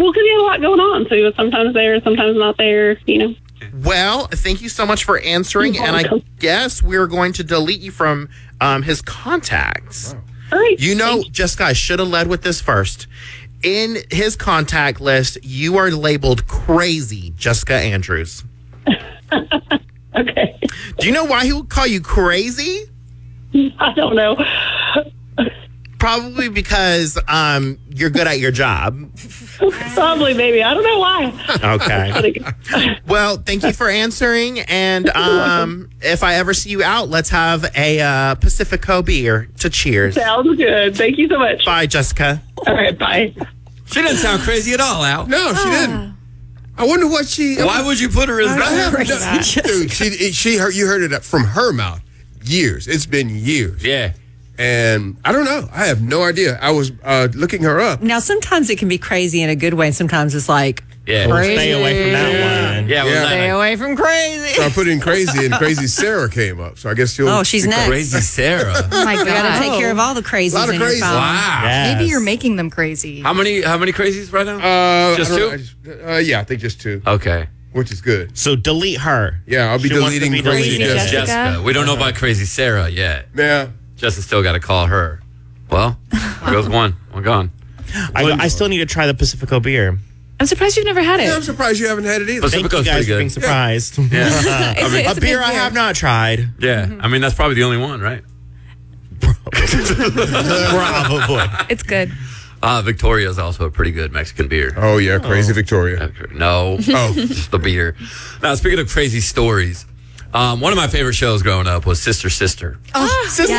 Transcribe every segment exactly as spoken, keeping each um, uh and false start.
Well, because he had a lot going on, so he was sometimes there, sometimes not there, you know. Well, thank you so much for answering, and I guess we're going to delete you from um, his contacts. Wow. All right. You know, Jessica, I should have led with this first. In his contact list, you are labeled crazy, Jessica Andrews. Okay. Do you know why he would call you crazy? I don't know. Probably because um, you're good at your job. Probably, maybe. I don't know why. Okay. Well, thank you for answering. And um, if I ever see you out, let's have a uh, Pacifico beer to cheers. Sounds good. Thank you so much. Bye, Jessica. All right, bye. She didn't sound crazy at all, Al. No, she didn't. I wonder what she... Why would you put her as that? Dude, she, she heard, you heard it from her mouth. Years. It's been years. Yeah. And I don't know. I have no idea. I was uh, looking her up. Now, sometimes it can be crazy in a good way, and sometimes it's like, yeah, crazy. Stay away from that one. Yeah, Yeah. Stay away from crazy. So I put in crazy, and Crazy Sarah came up. So I guess she'll... Oh, she's next. Crazy Sarah. Oh my We got to God. take care of all the crazies A lot of in your crazies. phone. Wow. Yes. Maybe you're making them crazy. How many how many crazies right now? Uh, Just I don't two? know. I just- uh, yeah, I think just two, Okay. which is good. So delete her. Yeah, I'll be She wants to deleting be Crazy deleted. Jessica. Jessica. We don't know about Crazy Sarah yet. Yeah. Justin still got to call her. Well, there goes one. One gone. I, I still need to try the Pacifico beer. I'm surprised you've never had it. Yeah, I'm surprised you haven't had it either. Thank you Pacifico's guys pretty for being good. surprised. Yeah. It's a- it's A a beer big I have not tried. Yeah. I mean, that's probably the only one, right? Probably. It's good. Uh, Victoria is also a pretty good Mexican beer. Oh, yeah, Crazy Victoria. No. Oh. Just the beer. Now, speaking of crazy stories, um, one of my favorite shows growing up was Sister Sister. Oh, sister.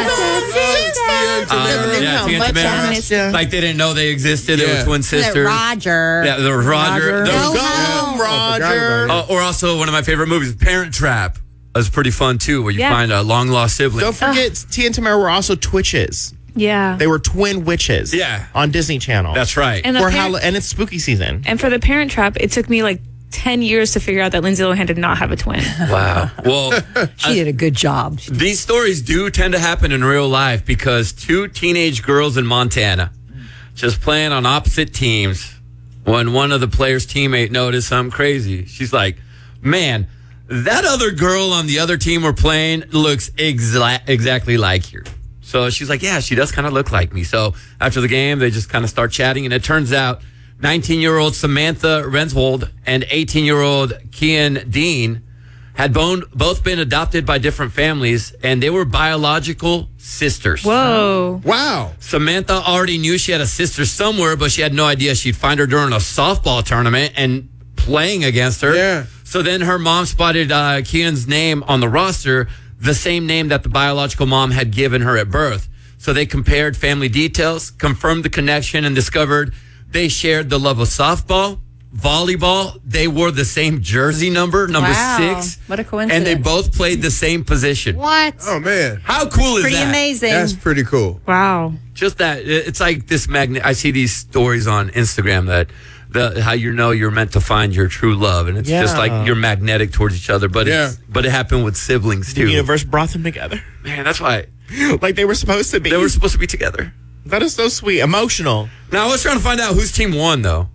Uh, yeah, Tia and Tamara. Like they didn't know they existed. They Yeah. were twin sisters. Roger. Yeah, there was Roger. Roger. There was- Go home. Roger. Uh, or also one of my favorite movies, Parent Trap. That's pretty fun too, where you Yeah. find a long lost sibling. Don't forget, Tia and Tamara were also Twitches. Yeah. They were twin witches. Yeah. On Disney Channel. That's right. And the For parent- Hall- and it's spooky season. And for the Parent Trap, it took me like ten years to figure out that Lindsay Lohan did not have a twin. Wow. Well, She did a good job. these stories do tend to happen in real life because two teenage girls in Montana just playing on opposite teams. When one of the players' teammate noticed something crazy, she's like, "Man, that other girl on the other team we're playing looks exa- exactly like you." So she's like, "Yeah, she does kind of look like me." So after the game, they just kind of start chatting, and it turns out nineteen-year-old Samantha Renswold and eighteen-year-old Kian Dean had bon- both been adopted by different families, and they were biological sisters. Whoa. Wow. Samantha already knew she had a sister somewhere, but she had no idea she'd find her during a softball tournament and playing against her. Yeah. So then her mom spotted uh, Kian's name on the roster, the same name that the biological mom had given her at birth. So they compared family details, confirmed the connection, and discovered they shared the love of softball, volleyball. They wore the same jersey number, number Wow. six. What a And coincidence. they both played the same position. What? Oh, man. How cool is Pretty that? amazing. That's pretty cool. Wow. Just that it's like this magnet. I see these stories on Instagram that the how you know you're meant to find your true love, and it's just Yeah. like you're magnetic towards each other. But Yeah. it's, but it happened with siblings The too. universe brought them together. Man, that's why Like they were supposed to be. they were supposed to be together. That is so sweet. Emotional. Now I was trying to find out whose team won though.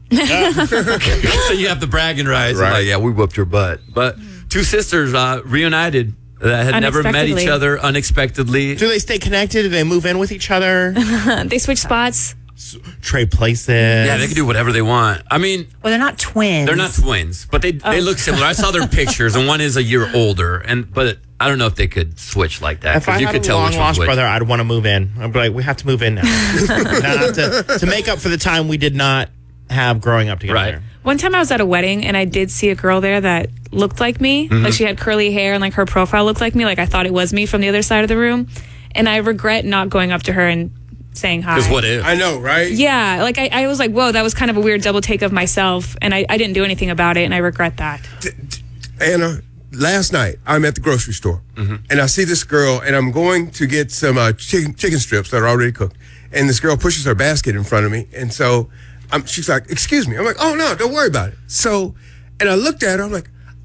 So you have the bragging rights. Right. Like, yeah, we whooped your butt. But two sisters uh, reunited that had never met each Unexpectedly. other unexpectedly. Do they stay connected? Do they move in with each other? They switched spots. Trade places? Yeah, they can do whatever they want. I mean, Well, they're not twins. they're not twins, but they they look similar. I saw their pictures, and one is a year older, and but I don't know if they could switch like that If I because you had could a tell long which one's lost which. brother, I'd want to move in. I'd be like, we have to move in now. Now to, to make up for the time we did not have growing up together. Right. One time I was at a wedding and I did see a girl there that looked like me. Mm-hmm. Like she had curly hair and like her profile looked like me. Like I thought it was me from the other side of the room. And I regret not going up to her and saying hi. Because what if? I know, right? Yeah, like I, I was like, whoa, that was kind of a weird double take of myself. And I, I didn't do anything about it and I regret that. Anna, last night I'm at the grocery store and I see this girl and I'm going to get some uh, chicken, chicken strips that are already cooked. And this girl pushes her basket in front of me. And so I'm, she's like, excuse me. I'm like, oh, no, don't worry about it. So, and I looked at her. I'm like,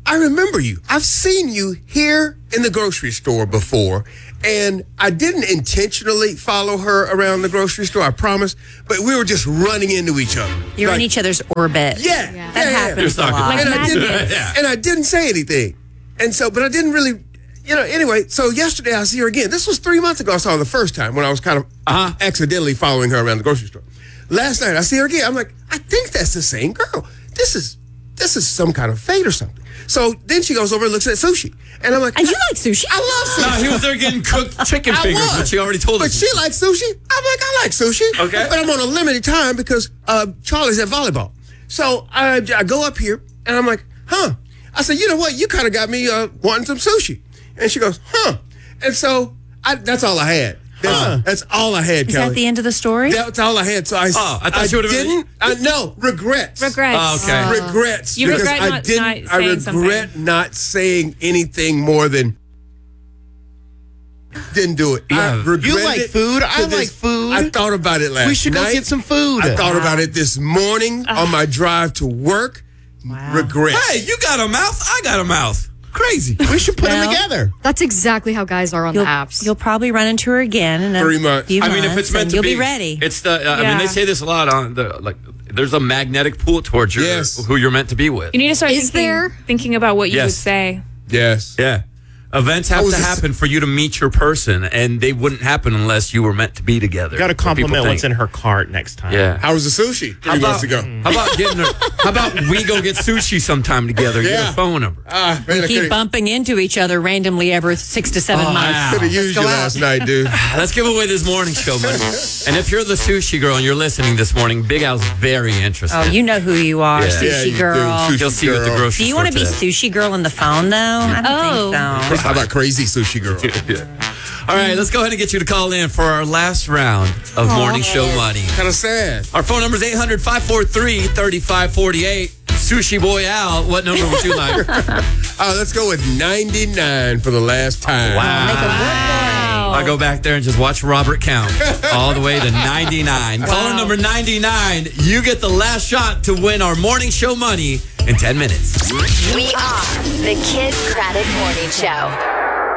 I remember you. I've seen you here in the grocery store before, and I didn't intentionally follow her around the grocery store, I promise, but we were just running into each other. You're Like, in each other's orbit. Yeah. That yeah, yeah. happens You're a stalking. lot. Like and I didn't, magnets. Yeah. and I didn't say anything. And so, but I didn't really, you know, anyway, so yesterday I see her again. This was three months ago I saw her the first time when I was kind of Uh-huh. accidentally following her around the grocery store. Last night I see her again. I'm like, I think that's the same girl. This is, this is some kind of fate or something. So then she goes over and looks at sushi. And I'm like, And you like sushi? I love No, sushi. he was there getting cooked chicken I fingers, was. but she already told But us. she likes sushi. I'm like, I like sushi. Okay. But I'm on a limited time because uh, Charlie's at volleyball. So I, I go up here and I'm like, huh. I said, you know what? You kind of got me uh, wanting some sushi. And she goes, huh. And so I, that's all I had. That's, Huh. that's all I had, Is Kelly. that the end of the story? That's all I had. So I, Oh, I thought you would've been- didn't. I, no, regrets. Regrets. Oh, okay. Regrets. You because regret I not- didn't, not I saying regret something. not saying anything more than didn't do it. Yeah. I regretted You like it food? to I this- like food. I thought about it last We should go night. get some food. I thought about it this morning on my drive to work. Wow. Regret. Hey, you got a mouth. I got a mouth. Crazy. We should put them Well, together. That's exactly how guys are on You'll, the apps. you'll probably run into her again in a Three months. few I mean, if months, it's meant and to you'll be, be ready. It's the. Uh, I mean, Yeah. they say this a lot on the like. There's a magnetic pull towards your Yes. who you're meant to be with. You need to start Is thinking, there? thinking about what you Yes. would say. Yes. Yeah. Events I have to was just- happen for you to meet your person, and they wouldn't happen unless you were meant to be together. Got to What people compliment what's think. in her cart next time. Yeah. How was the sushi three How months about, ago? how about getting her? How about we go get sushi sometime together? Get Yeah. a phone number. Ah, man, I Keep could've- bumping into each other randomly every six to seven Oh, months. wow. could have used go you out. last night, dude. Let's give away this morning show money. And if you're the sushi girl and you're listening this morning, Big Al's very interested. Oh, you know who you are, Yeah. sushi Yeah, you do. girl. Sushi You'll see you at the girl. grocery Do you store want to be today. sushi girl on the phone though? I don't Oh. think so. How about crazy sushi girl? Yeah. All right, let's go ahead and get you to call in for our last round of morning show money. Kind of sad. Our phone number is eight hundred, five four three, three five four eight. Sushi Boy Al, what number would you like? Uh, let's go with ninety-nine for the last time. Wow. I go back there and just watch Robert count all the way to ninety-nine. Caller number ninety-nine, you get the last shot to win our morning show money in ten minutes. We are the Kid Craddock Morning Show.